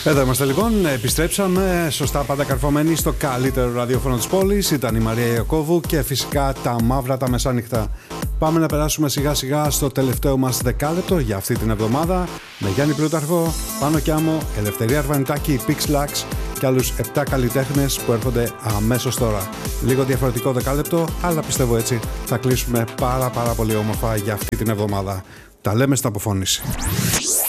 Εδώ είμαστε λοιπόν, επιστρέψαμε σωστά πάντα καρφωμένοι στο καλύτερο ραδιόφωνο της πόλης. Ήταν η Μαρία Ιακώβου και φυσικά τα μαύρα τα μεσάνυχτα. Πάμε να περάσουμε σιγά σιγά στο τελευταίο μας δεκάλεπτο για αυτή την εβδομάδα με Γιάννη Πλούταρχο, Πάνο Κιάμο, Ελευθερία Αρβανιτάκη, Pixlax και άλλους 7 καλλιτέχνες που έρχονται αμέσως τώρα. Λίγο διαφορετικό δεκάλεπτο, αλλά πιστεύω έτσι θα κλείσουμε πάρα πολύ όμορφα για αυτή την εβδομάδα. Τα λέμε στην αποφώνηση.